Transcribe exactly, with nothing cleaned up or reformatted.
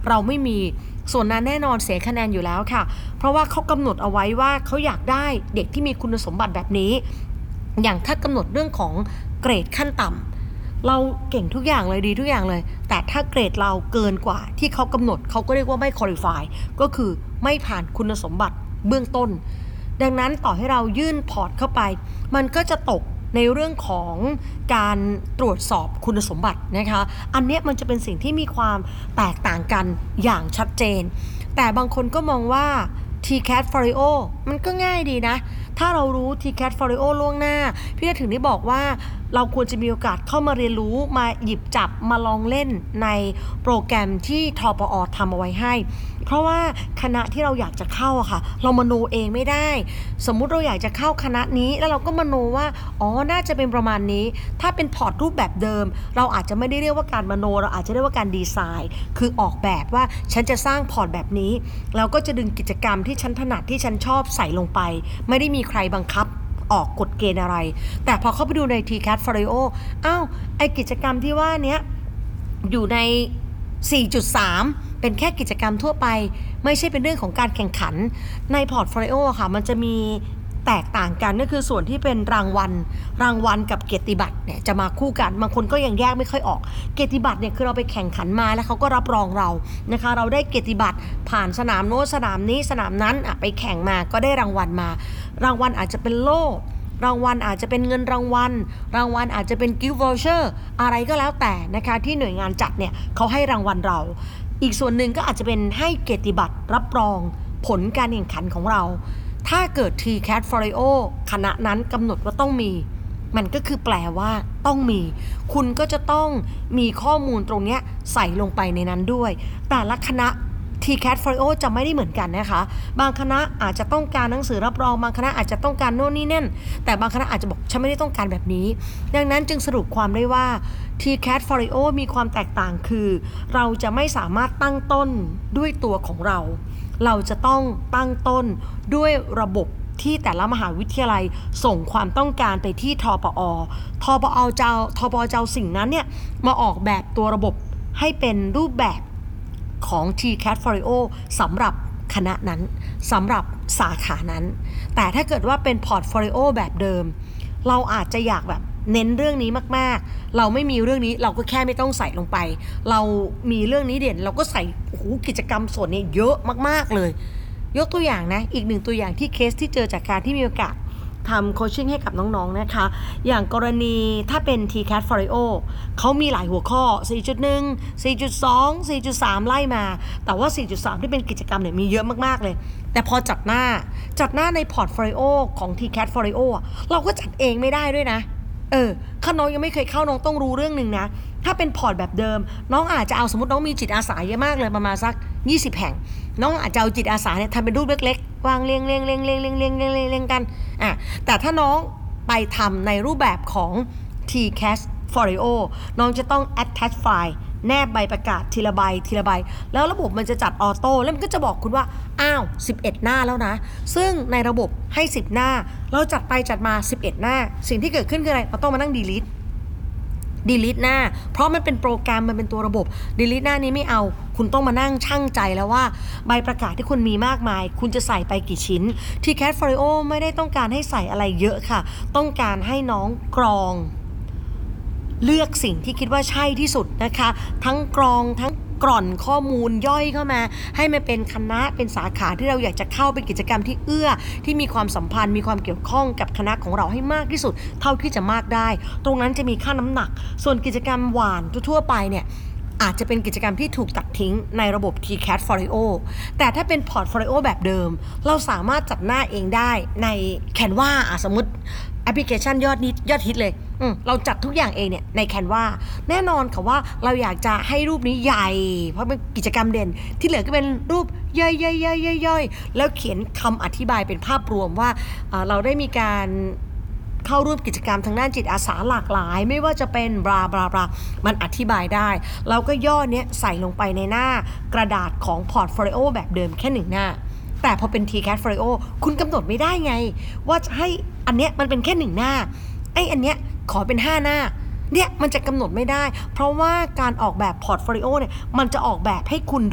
เราไม่มีส่วนนั้นแน่นอนเสียคะแนนอยู่แล้วค่ะเพราะว่าเขากำหนดเอาไว้ว่าเขาอยากได้เด็กที่มีคุณสมบัติแบบนี้อย่างถ้ากำหนดเรื่องของเกรดขั้นต่ำเราเก่งทุกอย่างเลยดีทุกอย่างเลยแต่ถ้าเกรดเราเกินกว่าที่เขากำหนดเขาก็เรียกว่าไม่คุริฟายก็คือไม่ผ่านคุณสมบัติเบื้องต้นดังนั้นต่อให้เรายื่นพอร์ตเข้าไปมันก็จะตกในเรื่องของการตรวจสอบคุณสมบัตินะคะอันนี้มันจะเป็นสิ่งที่มีความแตกต่างกันอย่างชัดเจนแต่บางคนก็มองว่า ที แคท Folio มันก็ง่ายดีนะถ้าเรารู้ ที แคท Folio ล่วงหน้าพี่จะถึงได้บอกว่าเราควรจะมีโอกาสเข้ามาเรียนรู้มาหยิบจับมาลองเล่นในโปรแกรมที่ทปอทำเอาไว้ให้เพราะว่าคณะที่เราอยากจะเข้าอะค่ะเรามโนเองไม่ได้สมมุติเราอยากจะเข้าคณะนี้แล้วเราก็มโนว่าอ๋อน่าจะเป็นประมาณนี้ถ้าเป็นพอร์ตรูปแบบเดิมเราอาจจะไม่ได้เรียกว่าการมโนเราอาจจะเรียกว่าการดีไซน์คือออกแบบว่าฉันจะสร้างพอร์ตแบบนี้เราก็จะดึงกิจกรรมที่ฉันถนัดที่ฉันชอบใส่ลงไปไม่ได้มีใครบังคับออกกฎเกณฑ์อะไรแต่พอเข้าไปดูใน ที แคท Folio อ้าวไอกิจกรรมที่ว่าเนี้ยอยู่ใน สี่จุดสาม เป็นแค่กิจกรรมทั่วไปไม่ใช่เป็นเรื่องของการแข่งขันในพอร์ตโฟลิโอค่ะมันจะมีแตกต่างกันก็คือส่วนที่เป็นรางวัลรางวัลกับเกียรติบัตรเนี่ยจะมาคู่กันบางคนก็ยังแยกไม่ค่อยออกเกียรติบัตรเนี่ยคือเราไปแข่งขันมาแล้วเขาก็รับรองเรานะคะเราได้เกียรติบัตรผ่านสนามโน้นสนามนี้สนามนั้นอ่ะไปแข่งมาก็ได้รางวัลมารางวัลอาจจะเป็นโล่รางวัลอาจจะเป็นเงินรางวัลรางวัลอาจจะเป็นกิฟต์วอเชอร์อะไรก็แล้วแต่นะคะที่หน่วยงานจัดเนี่ยเขาให้รางวัลเราอีกส่วนหนึ่งก็อาจจะเป็นให้เกียรติบัตรรับรองผลการแข่งขันของเราถ้าเกิด ที แคท Folio คณะนั้นกำหนดว่าต้องมีมันก็คือแปลว่าต้องมีคุณก็จะต้องมีข้อมูลตรงนี้ใส่ลงไปในนั้นด้วยแต่ละคณะ ที แคท Folio จะไม่ได้เหมือนกันนะคะบางคณะอาจจะต้องการหนังสือรับรองบางคณะอาจจะต้องการโน่นนี่นั่นแต่บางคณะอาจจะบอกฉันไม่ได้ต้องการแบบนี้ดังนั้นจึงสรุปความได้ว่า ที แคท Folio มีความแตกต่างคือเราจะไม่สามารถตั้งต้นด้วยตัวของเราเราจะต้องตั้งต้นด้วยระบบที่แต่ละมหาวิทยาลัยส่งความต้องการไปที่ทปอทปอเจ้าทปอเจ้าสิ่งนั้นเนี่ยมาออกแบบตัวระบบให้เป็นรูปแบบของ ที แคท Folio สำหรับคณะนั้นสำหรับสาขานั้นแต่ถ้าเกิดว่าเป็นพอร์ตโฟลิโอแบบเดิมเราอาจจะอยากแบบเน้นเรื่องนี้มากๆเราไม่มีเรื่องนี้เราก็แค่ไม่ต้องใส่ลงไปเรามีเรื่องนี้เด่นเราก็ใส่โอ้โหกิจกรรมส่วนนี้เยอะมากๆเลยยกตัวอย่างนะอีกหนึ่งตัวอย่างที่เคสที่เจอจากการที่มีโอกาสทำโคชชิ่งให้กับน้องๆนะคะอย่างกรณีถ้าเป็น ที แคท Folio เขามีหลายหัวข้อ สี่จุดหนึ่ง สี่จุดสอง สี่จุดสาม ไล่มาแต่ว่า สี่จุดสาม ที่เป็นกิจกรรมเนี่ยมีเยอะมากๆเลยแต่พอจัดหน้าจัดหน้าในพอร์ตโฟลิโอของ ที แคท Folio เราก็จัดเองไม่ได้ด้วยนะเออถ้าน้องยังไม่เคยเข้าน้องต้องรู้เรื่องนึงนะถ้าเป็นพอร์ตแบบเดิมน้องอาจจะเอาสมมติน้องมีจิตอาสาเยอะมากเลยประมาณสักยี่สิบแห่งน้องอาจจะเอาจิตอาสาเนี่ยทำเป็นรูปเล็กๆวางเรียงเรียงเรียงเรียงเรียงเรียงเรียงเรียงกันอ่ะแต่ถ้าน้องไปทำในรูปแบบของ ที แคท Folio น้องจะต้อง attach file แนบใบประกาศทีละใบทีละใบแล้วระบบมันจะจัดออโต้แล้วมันก็จะบอกคุณว่าอ้าวสิบเอ็ดหน้าแล้วนะซึ่งในระบบให้สิบหน้าเราจัดไปจัดมาสิบเอ็ดหน้าสิ่งที่เกิดขึ้นคืออะไรเราต้องมานั่ง delete delete หน้าเพราะมันเป็นโปรแกรมมันเป็นตัวระบบ delete หน้านี้ไม่เอาคุณต้องมานั่งชั่งใจแล้วว่าใบประกาศที่คุณมีมากมายคุณจะใส่ไปกี่ชิ้น ที แคท Folio ไม่ได้ต้องการให้ใส่อะไรเยอะค่ะต้องการให้น้องกรองเลือกสิ่งที่คิดว่าใช่ที่สุดนะคะทั้งกรองทั้งกร่อนข้อมูลย่อยเข้ามาให้มันเป็นคณะเป็นสาขาที่เราอยากจะเข้าเป็นกิจกรรมที่เอื้อที่มีความสัมพันธ์มีความเกี่ยวข้องกับคณะของเราให้มากที่สุดเท่าที่จะมากได้ตรงนั้นจะมีค่าน้ำหนักส่วนกิจกรรมหวานทั่วไปเนี่ยอาจจะเป็นกิจกรรมที่ถูกตัดทิ้งในระบบ ที แคท Folio แต่ถ้าเป็น Portfolio แบบเดิมเราสามารถจัดหน้าเองได้ใน Canva อ่ะสมมติแอปพลิเคชันยอดนิดยอดฮิตเลยเราจัดทุกอย่างเองเนี่ยใน Canva แน่นอนค่ะว่าเราอยากจะให้รูปนี้ใหญ่เพราะเป็นกิจกรรมเด่นที่เหลือก็เป็นรูปย่อยๆๆๆๆแล้วเขียนคำอธิบายเป็นภาพรวมว่าเราได้มีการเข้าร่วมกิจกรรมทางด้านจิตอาสาหลากหลายไม่ว่าจะเป็นบลาบลาบลามันอธิบายได้เราก็ย่อเนี้ยใส่ลงไปในหน้ากระดาษของพอร์ตโฟลิโอแบบเดิมแค่หนึ่งหน้าแต่พอเป็น ที แคท Folio คุณกำหนดไม่ได้ไงว่าจะให้อันเนี้ยมันเป็นแค่หนึ่งหน้าไอ้อันเนี้ยขอเป็นห้าหน้าเนี่ยมันจะกำหนดไม่ได้เพราะว่าการออกแบบพอร์ตโฟลิโอเนี่ยมันจะออกแบบให้คุณ